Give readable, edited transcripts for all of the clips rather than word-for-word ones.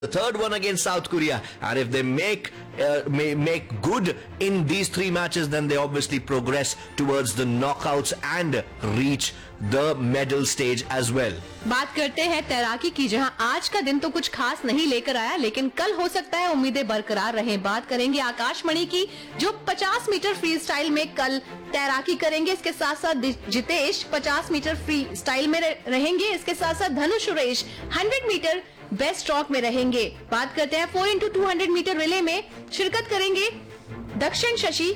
the third one against South Korea, and if they make good in these three matches, then they obviously progress towards the knockouts and reach the medal stage as well. बात करते हैं तैराकी की, जहां आज का दिन तो कुछ खास नहीं लेकर आया, लेकिन कल हो सकता है उम्मीदें बरकरार रहें। बात करेंगे आकाशमणि की, जो 50 मीटर फ्री स्टाइल में कल तैराकी करेंगे। इसके साथ साथ जितेश 50 मीटर फ्री स्टाइल में रहेंगे। इसके साथ साथ धनु सुरेश 100 मीटर बेस्ट स्ट्रोक में रहेंगे। बात करते हैं 4x200 मीटर रिले में शिरकत करेंगे दक्षिण शशि,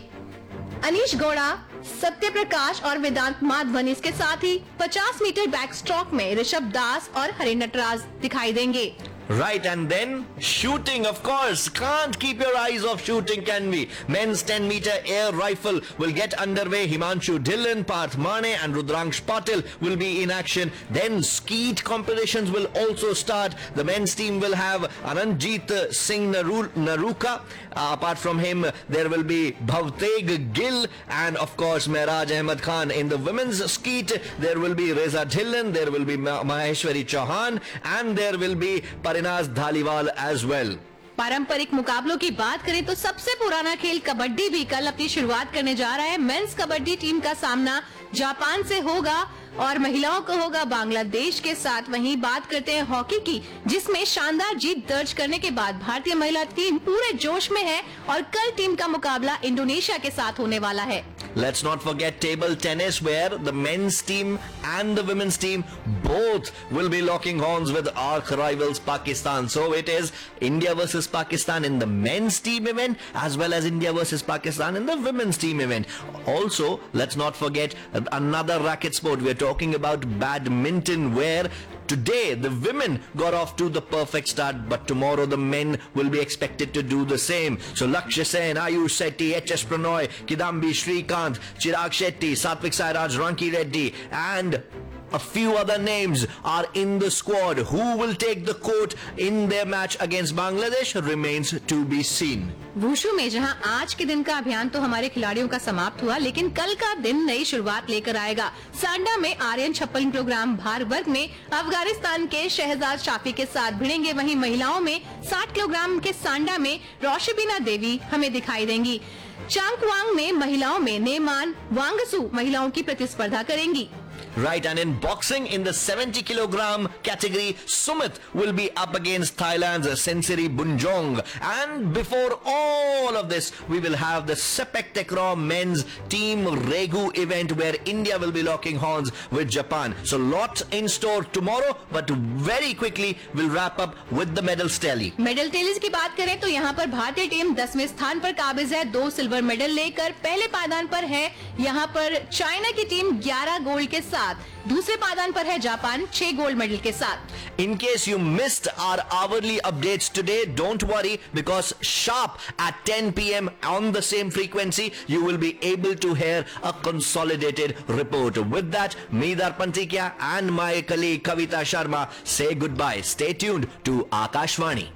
अनीश गौड़ा, सत्य प्रकाश और वेदांत माधवन। इसके साथ ही 50 मीटर बैक स्ट्रोक में ऋषभ दास और हरि नटराज दिखाई देंगे। Right, and then shooting, of course. Can't keep your eyes off shooting, can we? Men's 10-meter air rifle will get underway. Himanshu Dhillon, Parth Mane and Rudraksh Patil will be in action. Then skeet competitions will also start. The men's team will have Anandjeet Singh Naruka. Apart from him, there will be Bhavteg Gill and of course Mehraj Ahmed Khan. In the women's skeet, there will be Reza Dhillon, there will be Maheshwari Chauhan and there will be Parinaz Dhaliwal as well. पारंपरिक मुकाबलों की बात करें तो सबसे पुराना खेल कबड्डी भी कल अपनी शुरुआत करने जा रहा है। मेंस कबड्डी टीम का सामना जापान से होगा और महिलाओं को होगा बांग्लादेश के साथ। वहीं बात करते हैं हॉकी की, जिसमें शानदार जीत दर्ज करने के बाद भारतीय महिला टीम पूरे जोश में है और कल टीम का मुकाबला इंडोनेशिया के साथ होने वाला है। Let's not forget table tennis, where the men's team and the women's team both will be locking horns with arch rivals Pakistan. So it is India versus Pakistan in the men's team event as well as India versus Pakistan in the women's team event. Also, let's not forget another racket sport. We are talking about badminton, where today the women got off to the perfect start, but tomorrow the men will be expected to do the same. So Lakshya Sen, Ayush Shetty, HS Pranoy, Kidambi Shrikant, Chirag Shetty, Satvik Sairaj, Ranki Reddy and a few other names are in the squad. Who will take the court in their match against Bangladesh remains to be seen. Wushu में जहां आज के दिन का अभियान तो हमारे खिलाड़ियों का समाप्त हुआ, लेकिन कल का दिन नई शुरुआत लेकर आएगा। सांडा में आर्यन 56 किलोग्राम भार वर्ग में अफगानिस्तान के शहजाद शाफी के साथ भिड़ेंगे। वहीं महिलाओं में 60 किलोग्राम के सांडा में रोशबिना देवी हमें दिखाई देंगी। चांगवांग में महिलाओं में नेमान वांगसू महिलाओं की प्रतिस्पर्धा करेंगी। Right, and in boxing in the 70 kilogram category, Sumit will be up against Thailand's Sensiri Bunjong. And before all of this, we will have the Sepek Takraw men's team Regu event, where India will be locking horns with Japan. So lot in store tomorrow, but very quickly we'll wrap up with the medals tally. Medal टेलीज की बात करें तो यहाँ पर भारतीय team 10वें स्थान पर काबिज है, 2 सिल्वर मेडल लेकर पहले पायदान पर है। यहाँ पर चाइना की टीम 11 गोल्ड के साथ, दूसरे पायदान पर है जापान 6 गोल्ड मेडल के साथ। In case you missed our hourly updates today, don't worry, because sharp at 10 p.m. on the same frequency, you will be able to hear a consolidated report. With that, me Darpantikya and my colleague Kavita Sharma say goodbye. Stay tuned to Akashvani.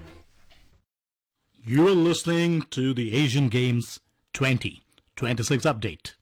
You are listening to the Asian Games 2026 update.